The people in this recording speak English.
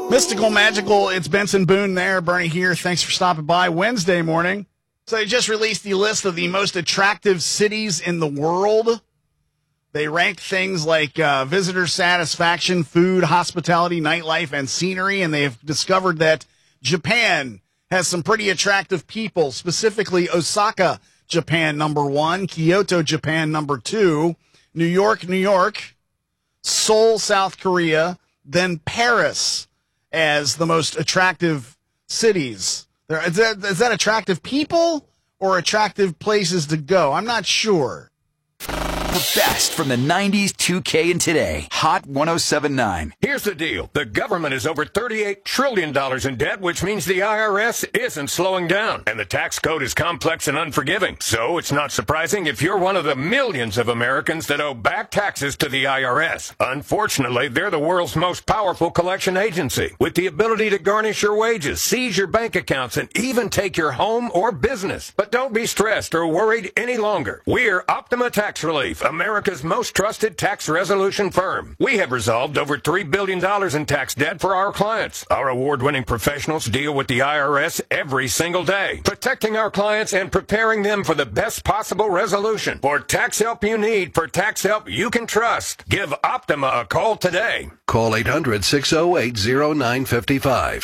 Mystical, magical, it's Benson Boone there. Bernie here. Thanks for stopping by Wednesday morning. So they just released the list of the most attractive cities in the world. They ranked things like visitor satisfaction, food, hospitality, nightlife, and scenery, and they've discovered that Japan has some pretty attractive people, specifically Osaka, Japan, number 1, Kyoto, Japan, number 2, New York, Seoul, South Korea, then Paris as the most attractive cities. Is that attractive people or attractive places to go? I'm not sure. The best from the 90s, 2K, and today. Hot 107.9. Here's the deal. The government is over $38 trillion in debt, which means the IRS isn't slowing down. And the tax code is complex and unforgiving. So it's not surprising if you're one of the millions of Americans that owe back taxes to the IRS. Unfortunately, they're the world's most powerful collection agency, with the ability to garnish your wages, seize your bank accounts, and even take your home or business. But don't be stressed or worried any longer. We're Optima Tax Relief, America's most trusted tax resolution firm. We have resolved over $3 billion in tax debt for our clients. Our award-winning professionals deal with the IRS every single day, protecting our clients and preparing them for the best possible resolution. For tax help you need, for tax help you can trust, give Optima a call today. Call 800-608-0955.